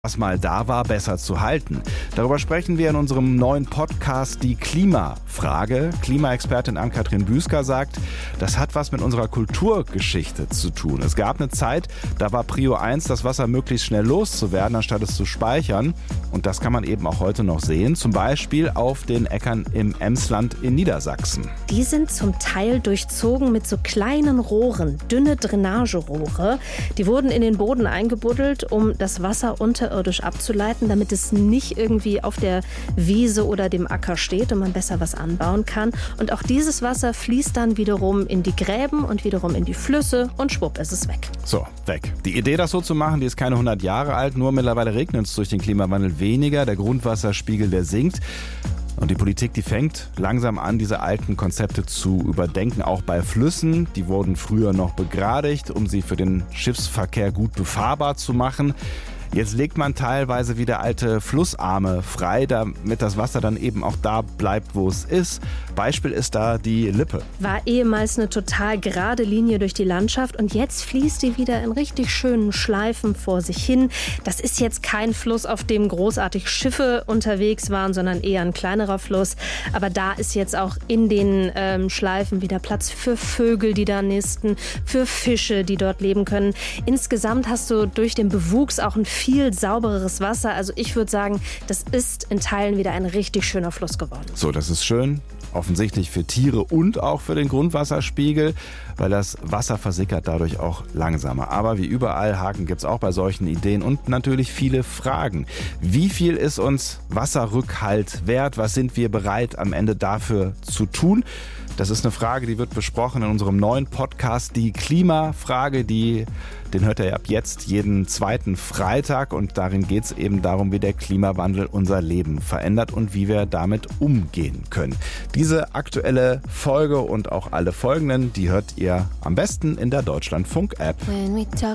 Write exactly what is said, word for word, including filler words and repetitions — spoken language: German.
was mal da war, besser zu halten. Darüber sprechen wir in unserem neuen Podcast Die Klimafrage. Klimaexpertin Ann-Kathrin Büsker sagt, das hat was mit unserer Kulturgeschichte zu tun. Es gab eine Zeit, da war Prio eins, das Wasser möglichst schnell loszuwerden, anstatt es zu speichern. Und das kann man eben auch heute noch sehen, zum Beispiel auf den Äckern im Emsland in Niedersachsen. Die sind zum Teil durchzogen mit so kleinen Rohren, dünne Drainagerohre. Die wurden in den Boden eingebuddelt, um das Wasser unterirdisch abzuleiten, damit es nicht irgendwie auf der Wiese oder dem Acker steht und man besser was anbauen kann. Und auch dieses Wasser fließt dann wiederum in die Gräben und wiederum in die Flüsse und schwupp, ist es weg. So, weg. Die Idee, das so zu machen, die ist keine hundert Jahre alt, nur mittlerweile regnet es durch den Klimawandel weniger, der Grundwasserspiegel, der sinkt. Und die Politik, die fängt langsam an, diese alten Konzepte zu überdenken, auch bei Flüssen. Die wurden früher noch begradigt, um sie für den Schiffsverkehr gut befahrbar zu machen. Jetzt legt man teilweise wieder alte Flussarme frei, damit das Wasser dann eben auch da bleibt, wo es ist. Beispiel ist da die Lippe. War ehemals eine total gerade Linie durch die Landschaft und jetzt fließt die wieder in richtig schönen Schleifen vor sich hin. Das ist jetzt kein Fluss, auf dem großartig Schiffe unterwegs waren, sondern eher ein kleinerer Fluss. Aber da ist jetzt auch in den ähm, Schleifen wieder Platz für Vögel, die da nisten, für Fische, die dort leben können. Insgesamt hast du durch den Bewuchs auch ein viel saubereres Wasser. Also ich würde sagen, das ist in Teilen wieder ein richtig schöner Fluss geworden. So, das ist schön. Offensichtlich für Tiere und auch für den Grundwasserspiegel, weil das Wasser versickert dadurch auch langsamer. Aber wie überall, Haken gibt es auch bei solchen Ideen und natürlich viele Fragen. Wie viel ist uns Wasserrückhalt wert? Was sind wir bereit am Ende dafür zu tun? Das ist eine Frage, die wird besprochen in unserem neuen Podcast, die Klimafrage, die, den hört ihr ab jetzt jeden zweiten Freitag und darin geht es eben darum, wie der Klimawandel unser Leben verändert und wie wir damit umgehen können. Diese aktuelle Folge und auch alle folgenden, die hört ihr am besten in der Deutschlandfunk-App.